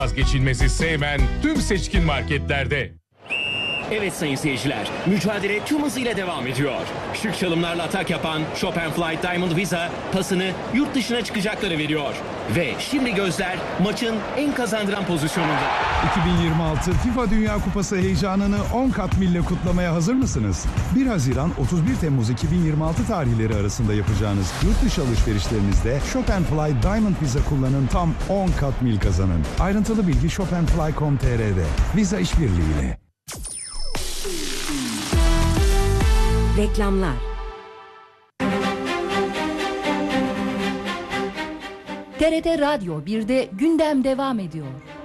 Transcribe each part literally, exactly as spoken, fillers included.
Vazgeçilmezi Seymen tüm seçkin marketlerde. Evet sayın seyirciler, mücadele tüm hızıyla devam ediyor. Şık çalımlarla atak yapan Chopin Flight Diamond Visa pasını yurt dışına çıkacakları veriyor. Ve şimdi gözler maçın en kazandıran pozisyonunda. iki bin yirmi altı FIFA Dünya Kupası heyecanını on kat mille kutlamaya hazır mısınız? bir Haziran otuz bir Temmuz iki bin yirmi altı tarihleri arasında yapacağınız yurt dışı alışverişlerinizde Chopin Flight Diamond Visa kullanın, tam on kat mil kazanın. Ayrıntılı bilgi chopinfly nokta com nokta tr'de. Visa işbirliğiyle. Reklamlar. T R T Radyo birde gündem devam ediyor.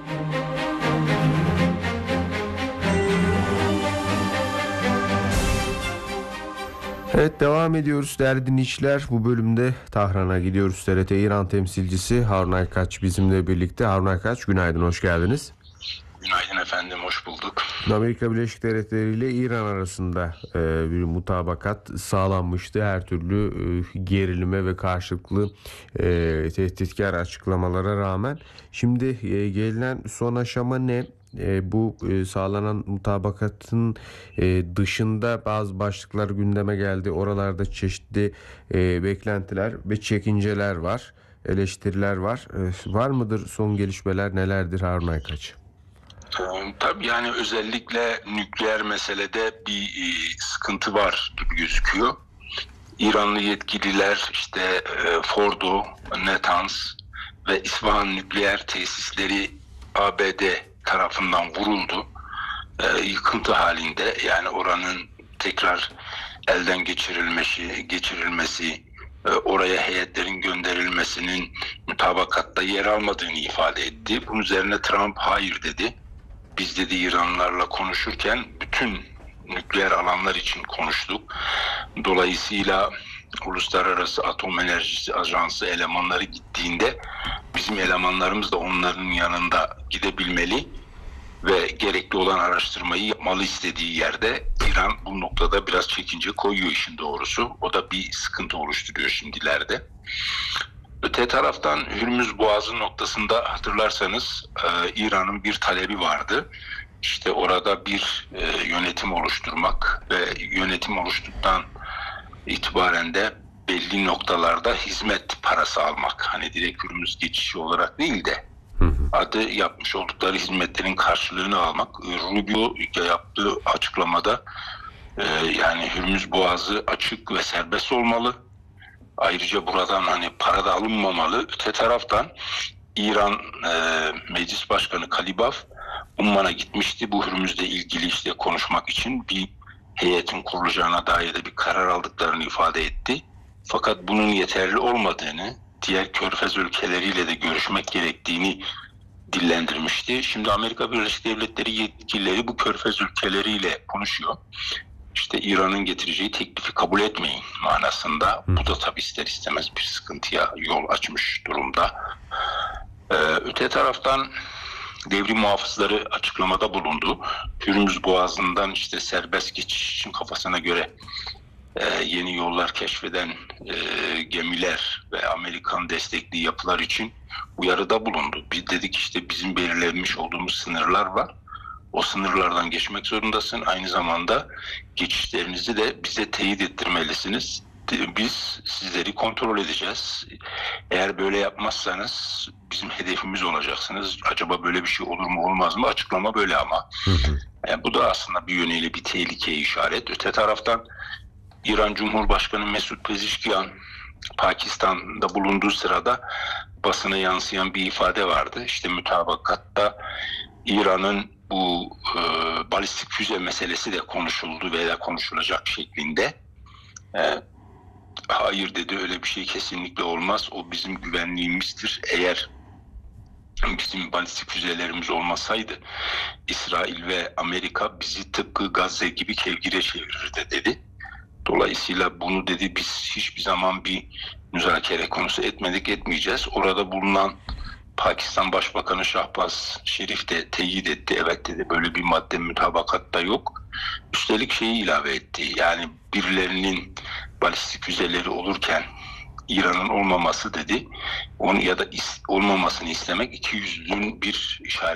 Evet, devam ediyoruz değerli dinleyiciler. Bu bölümde Tahran'a gidiyoruz. T R T İran temsilcisi Harun Aykaç bizimle birlikte. Harun Aykaç, günaydın, hoş geldiniz. Günaydın efendim, hoş bulduk. Amerika Birleşik Devletleri ile İran arasında e, bir mutabakat sağlanmıştı. Her türlü e, gerilime ve karşılıklı e, tehditkar açıklamalara rağmen. Şimdi e, gelinen son aşama ne? E, bu e, sağlanan mutabakatın e, dışında bazı başlıklar gündeme geldi. Oralarda çeşitli e, beklentiler ve çekinceler var, eleştiriler var. E, var mıdır son gelişmeler, nelerdir Harun Aykaç? Ee, tabii yani özellikle nükleer meselede bir e, sıkıntı var gibi gözüküyor. İranlı yetkililer işte e, Fordo, Natanz ve İsfahan nükleer tesisleri A B D tarafından vuruldu. E, yıkıntı halinde, yani oranın tekrar elden geçirilmesi, geçirilmesi, e, oraya heyetlerin gönderilmesinin mutabakatta yer almadığını ifade etti. Bunun üzerine Trump hayır dedi. Biz dedi İranlılarla konuşurken bütün nükleer alanlar için konuştuk. Dolayısıyla Uluslararası Atom Enerjisi Ajansı elemanları gittiğinde bizim elemanlarımız da onların yanında gidebilmeli ve gerekli olan araştırmayı yapmalı istediği yerde İran bu noktada biraz çekince koyuyor işin doğrusu. O da bir sıkıntı oluşturuyor şimdilerde. Öte taraftan Hürmüz Boğazı noktasında hatırlarsanız e, İran'ın bir talebi vardı. İşte orada bir e, yönetim oluşturmak ve yönetim oluştuktan itibaren de belli noktalarda hizmet parası almak. Hani direkt Hürmüz geçişi olarak değil de adı yapmış oldukları hizmetlerin karşılığını almak. Rubio yaptığı açıklamada e, yani Hürmüz Boğazı açık ve serbest olmalı. Ayrıca buradan hani para da alınmamalı. Öte taraftan İran e, Meclis Başkanı Kalibaf Umman'a gitmişti. Bu Hürmüz'le ilgili işte konuşmak için bir heyetin kurulacağına dair de bir karar aldıklarını ifade etti. Fakat bunun yeterli olmadığını, diğer Körfez ülkeleriyle de görüşmek gerektiğini dillendirmişti. Şimdi Amerika Birleşik Devletleri yetkilileri bu Körfez ülkeleriyle konuşuyor. İşte İran'ın getireceği teklifi kabul etmeyin manasında. Bu da tabii ister istemez bir sıkıntıya yol açmış durumda. Ee, öte taraftan devrim muhafızları açıklamada bulundu. Hürmüz Boğazı'ndan işte serbest geçiş için kafasına göre e, yeni yollar keşfeden e, gemiler ve Amerikan destekli yapılar için uyarıda bulundu. Biz dedik işte bizim belirlenmiş olduğumuz sınırlar var. O sınırlardan geçmek zorundasın. Aynı zamanda geçişlerinizi de bize teyit ettirmelisiniz. Biz sizleri kontrol edeceğiz. Eğer böyle yapmazsanız bizim hedefimiz olacaksınız. Acaba böyle bir şey olur mu olmaz mı? Açıklama böyle ama. Hı hı. Yani bu da aslında bir yönüyle bir tehlikeye işaret. Öte taraftan İran Cumhurbaşkanı Mesut Pezeshkian Pakistan'da bulunduğu sırada basına yansıyan bir ifade vardı. İşte mütabakatta İran'ın bu e, balistik füze meselesi de konuşuldu veya konuşulacak şeklinde. E, hayır dedi, öyle bir şey kesinlikle olmaz. O bizim güvenliğimizdir. Eğer bizim balistik füzelerimiz olmasaydı İsrail ve Amerika bizi tıpkı Gazze gibi kevgire çevirirdi dedi. Dolayısıyla bunu dedi biz hiçbir zaman bir müzakere konusu etmedik, etmeyeceğiz. Orada bulunan Pakistan Başbakanı Şahbaz Şerif de teyit etti. Evet dedi, böyle bir madde mütabakatta yok. Üstelik şeyi ilave etti. Yani birilerinin balistik füzeleri olurken İran'ın olmaması dedi. Onu ya da is, olmamasını istemek ikiyüzlülüğün bir işareti.